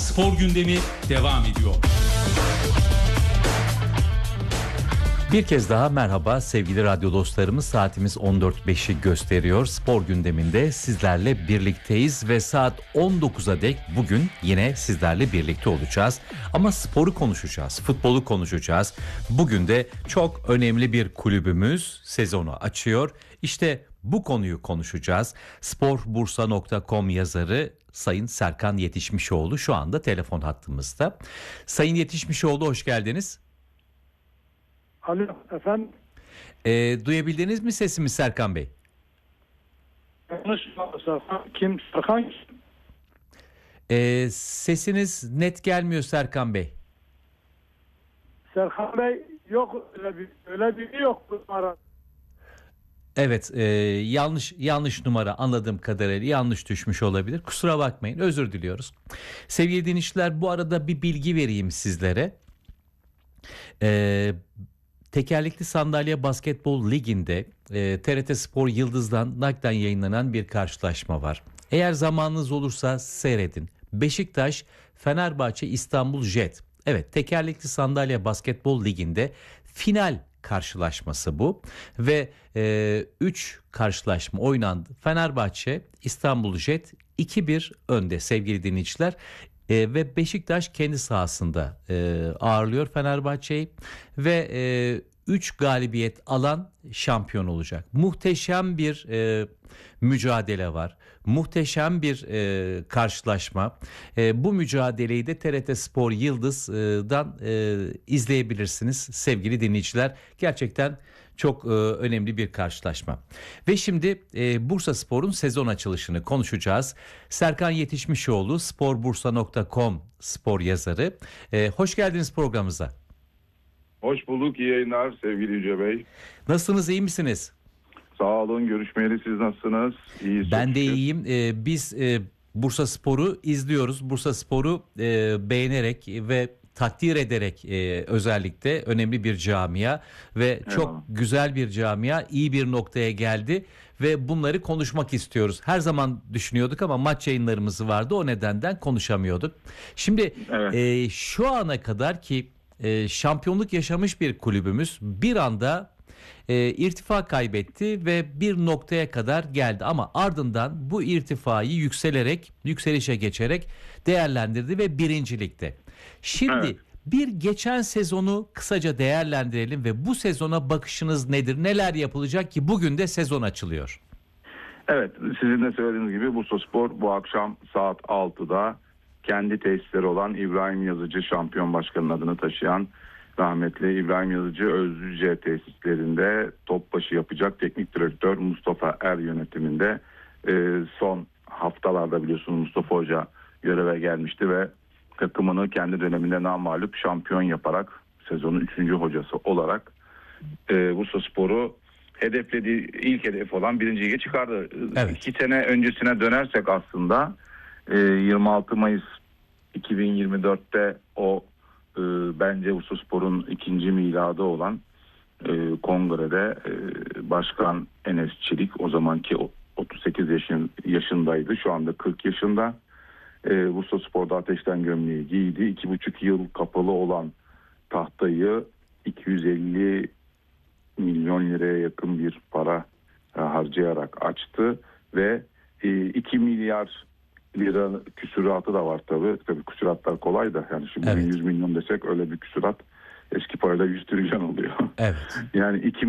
Spor gündemi devam ediyor. Bir kez daha merhaba sevgili radyo dostlarımız, saatimiz 14.05'i gösteriyor. Spor gündeminde sizlerle birlikteyiz ve saat 19'a dek bugün yine sizlerle birlikte olacağız. Ama sporu konuşacağız, futbolu konuşacağız. Bugün de çok önemli bir kulübümüz sezonu açıyor. İşte bu konuyu konuşacağız. Sporbursa.com yazarı Sayın Serkan Yetişmişoğlu şu anda telefon hattımızda. Sayın Yetişmişoğlu, hoş geldiniz. Alo efendim. Duyabildiniz mi sesimi Serkan Bey? Yanlış Serkan. Kim? Serkan? Sesiniz net gelmiyor Serkan Bey. Serkan Bey yok, öyle biri yok bu numara. Evet, yanlış numara, anladığım kadarıyla yanlış düşmüş olabilir. Kusura bakmayın, özür diliyoruz. Sevgili dinleyiciler, bu arada bir bilgi vereyim sizlere. Tekerlekli Sandalye Basketbol Ligi'nde TRT Spor Yıldız'dan naklen yayınlanan bir karşılaşma var. Eğer zamanınız olursa seyredin. Beşiktaş Fenerbahçe İstanbul Jet. Evet, Tekerlekli Sandalye Basketbol Ligi'nde final karşılaşması bu ve 3 karşılaşma oynandı. Fenerbahçe İstanbul Jet 2-1 önde sevgili dinleyiciler. Ve Beşiktaş kendi sahasında ağırlıyor Fenerbahçe'yi ve 3 galibiyet alan şampiyon olacak. Muhteşem bir mücadele var. Muhteşem bir karşılaşma. Bu mücadeleyi de TRT Spor Yıldız'dan izleyebilirsiniz sevgili dinleyiciler. Gerçekten çok önemli bir karşılaşma. Ve şimdi Bursaspor'un sezon açılışını konuşacağız. Serkan Yetişmişoğlu, sporbursa.com spor yazarı. Hoş geldiniz programımıza. Hoş bulduk, iyi yayınlar sevgili Yüce Bey. Nasılsınız, iyi misiniz? Sağ olun, görüşmeyeli, siz nasılsınız? İyiyiz. Ben de iyiyim. Biz Bursaspor'u izliyoruz. Bursaspor'u beğenerek ve takdir ederek özellikle önemli bir camia ve çok güzel bir camia, iyi bir noktaya geldi ve bunları konuşmak istiyoruz. Her zaman düşünüyorduk ama maç yayınlarımız vardı, o nedenden konuşamıyorduk. Şimdi şu ana kadar ki şampiyonluk yaşamış bir kulübümüz bir anda irtifa kaybetti ve bir noktaya kadar geldi ama ardından bu irtifayı yükselişe geçerek değerlendirdi ve birincilikte. Şimdi bir geçen sezonu kısaca değerlendirelim ve bu sezona bakışınız nedir? Neler yapılacak ki bugün de sezon açılıyor? Evet, sizin de söylediğiniz gibi Bursaspor bu akşam saat 6'da kendi tesisleri olan İbrahim Yazıcı Şampiyon Başkanı'nın adını taşıyan rahmetli İbrahim Yazıcı Özlüce tesislerinde top başı yapacak. Teknik direktör Mustafa Er yönetiminde son haftalarda biliyorsunuz Mustafa Hoca göreve gelmişti ve takımını kendi döneminde namağlup şampiyon yaparak sezonun 3. hocası olarak Bursaspor'u hedeflediği ilk hedef olan 1. lige çıkardı. Evet. 2 sene öncesine dönersek aslında 26 Mayıs 2024'te o bence Bursaspor'un 2. miladı olan kongrede Başkan Enes Çelik, o zamanki 38 yaşındaydı, şu anda 40 yaşında. Bursaspor'da ateşten gömleği giydi. 2,5 yıl kapalı olan tahtayı 250 milyon liraya yakın bir para harcayarak açtı ve 2 milyar lira küsuratı da var tabii. Tabii küsuratlar kolay da yani şimdi 100 milyon desek öyle bir küsurat eski parayla 100 trilyon oluyor. Evet. Yani 2